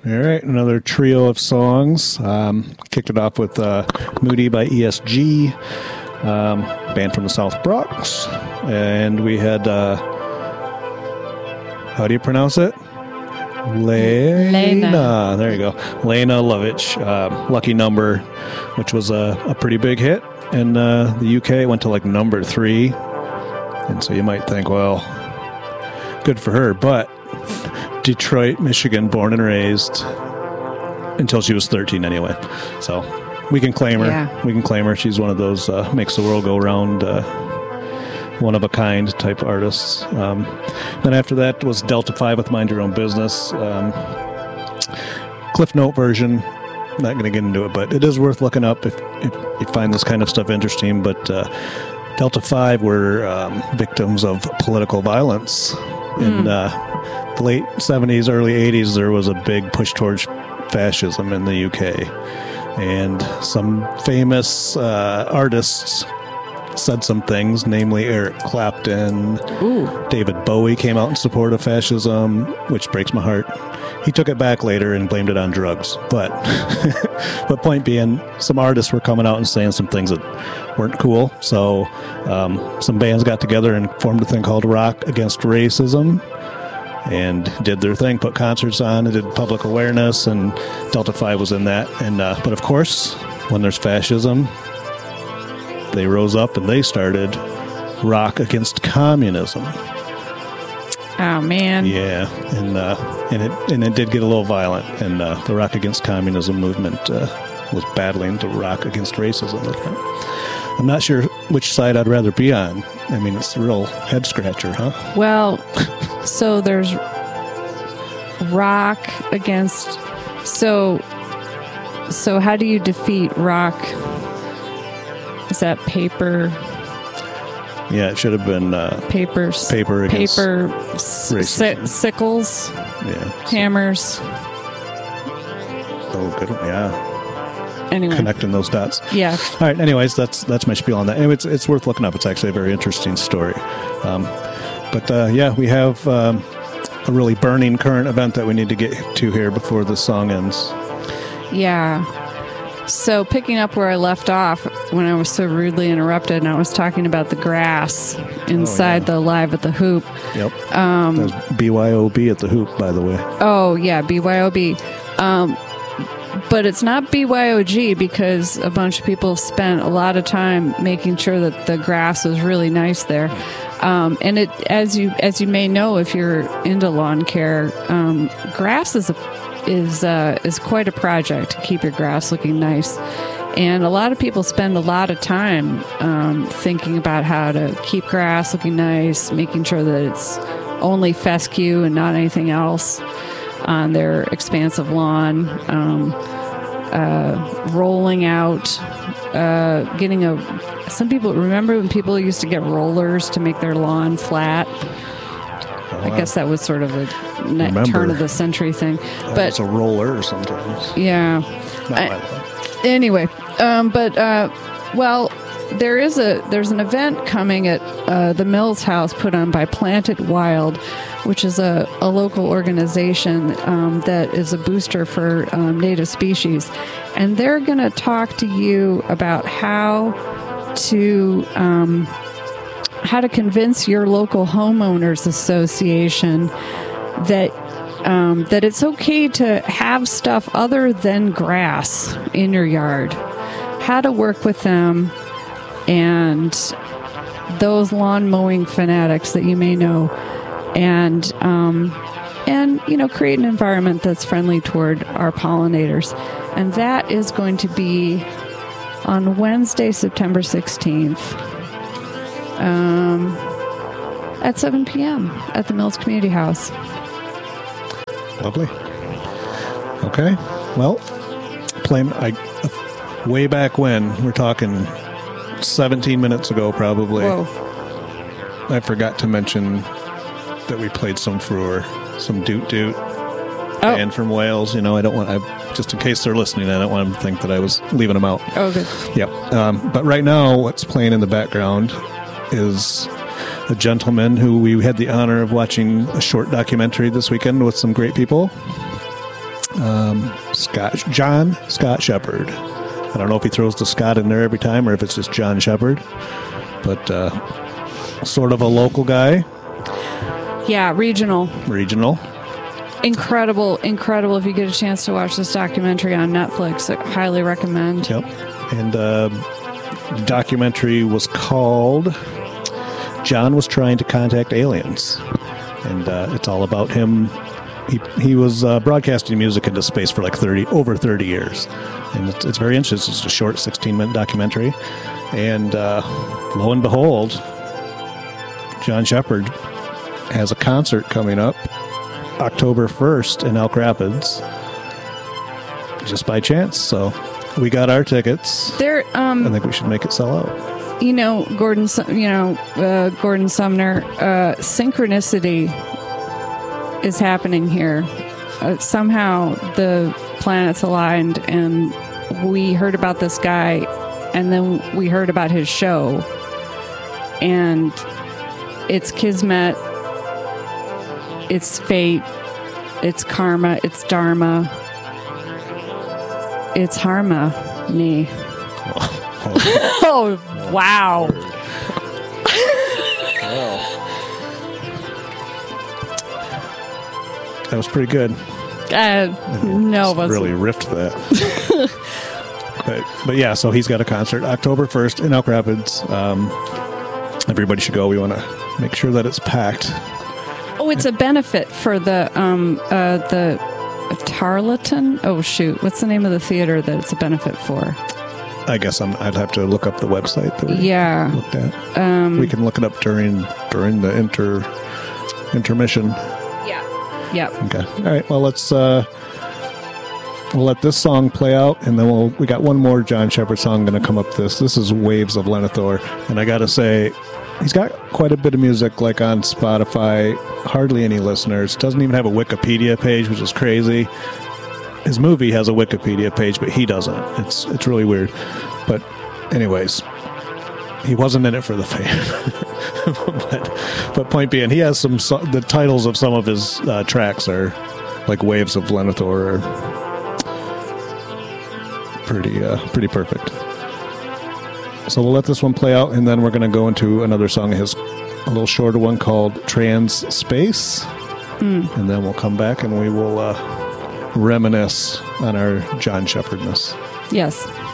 All right, another trio of songs. Kicked it off with Moody by ESG, band from the South Bronx. And we had, how do you pronounce it? Lena. There you go. Lena Lovitch, Lucky Number, which was a pretty big hit. In the UK, it went to like number 3. And so you might think, well, good for her. But Detroit, Michigan, born and raised until she was 13 anyway. So we can claim her. Yeah. We can claim her. She's one of those makes the world go round, one-of-a-kind type artists. Then after that was Delta 5 with Mind Your Own Business. Cliff Note version. Not going to get into it, but it is worth looking up if you find this kind of stuff interesting. But Delta 5 were victims of political violence. In the late 70s, early 80s, there was a big push towards fascism in the UK. And some famous artists said some things, namely Eric Clapton. Ooh. David Bowie came out in support of fascism, which breaks my heart. He took it back later and blamed it on drugs. But but point being, some artists were coming out and saying some things that weren't cool. So some bands got together and formed a thing called Rock Against Racism and did their thing, put concerts on, and did public awareness, and Delta 5 was in that. And but of course, when there's fascism, they rose up and they started Rock Against Communism. Oh man. Yeah, and it did get a little violent, and the Rock Against Communism movement was battling to Rock Against Racism. I'm not sure which side I'd rather be on. I mean, it's a real head scratcher, huh? Well, so there's Rock against. So how do you defeat Rock? Is that paper? Yeah, it should have been paper against racism. Sickles, yeah, hammers. Oh, good one. Yeah. Anyway, connecting those dots. Yeah. All right. Anyways, that's my spiel on that. Anyway, it's worth looking up. It's actually a very interesting story. But we have a really burning current event that we need to get to here before the song ends. Yeah. So picking up where I left off when I was so rudely interrupted, and I was talking about the grass inside the Live at the Hoop. Yep. There's BYOB at the Hoop, by the way. Oh, yeah, BYOB. But it's not BYOG because a bunch of people spent a lot of time making sure that the grass was really nice there. And it, as you may know, if you're into lawn care, grass is quite a project to keep your grass looking nice. And a lot of people spend a lot of time thinking about how to keep grass looking nice, making sure that it's only fescue and not anything else on their expansive lawn, rolling out, some people, remember when people used to get rollers to make their lawn flat? I guess that was sort of a turn of the century thing. But it's a roller sometimes. Yeah. Anyway, there's an event coming at the Mills House put on by Planted Wild, which is a local organization that is a booster for native species. And they're going to talk to you about how to convince your local homeowners association that it's okay to have stuff other than grass in your yard. How to work with them and those lawn mowing fanatics that you may know, and create an environment that's friendly toward our pollinators. And that is going to be on Wednesday, September 16th. At 7 p.m. at the Mills Community House. Lovely. Okay. Well, way back when, we're talking 17 minutes ago probably. Whoa. I forgot to mention that we played some Frewer, some Doot Doot, band from Wales. Just in case they're listening, I don't want them to think that I was leaving them out. Oh, good. Yep. But right now, what's playing in the background is a gentleman who we had the honor of watching a short documentary this weekend with some great people. John Scott Shepherd. I don't know if he throws the Scott in there every time or if it's just John Shepherd, but sort of a local guy. Yeah, regional. Incredible. If you get a chance to watch this documentary on Netflix, I highly recommend. Yep. And the documentary was called John Was Trying to Contact Aliens. And it's all about him. He was broadcasting music into space for like over 30 years. And it's very interesting. It's a short 16-minute documentary. And lo and behold, John Shepherd has a concert coming up October 1st in Elk Rapids, just by chance. So we got our tickets. I think we should make it sell out. Gordon Sumner, synchronicity is happening here. Somehow the planets aligned, and we heard about this guy, and then we heard about his show, and it's kismet, it's fate, it's karma, it's dharma, it's harmony. Oh, wow. That was pretty good. No, it wasn't. Really riffed that. but yeah, so he's got a concert October 1st in Elk Rapids. Everybody should go. We want to make sure that it's packed. Oh, it's a benefit for the Tarleton. Oh shoot, what's the name of the theater that it's a benefit for? I guess I'd have to look up the website that we looked at. We can look it up during the intermission. Yep. Okay. All right. Well, let's we'll let this song play out, and then we got one more John Shepherd song going to come up. This is Waves of Lenithor, and I got to say, he's got quite a bit of music like on Spotify. Hardly any listeners. Doesn't even have a Wikipedia page, which is crazy. His movie has a Wikipedia page, but he doesn't. It's really weird. But anyways, he wasn't in it for the fame. but point being, he has the titles of some of his tracks are like Waves of Lenithor, are pretty perfect. So we'll let this one play out, and then we're going to go into another song of his, a little shorter one called Trans Space, and then we'll come back and we will reminisce on our John Shepherdness. Yes.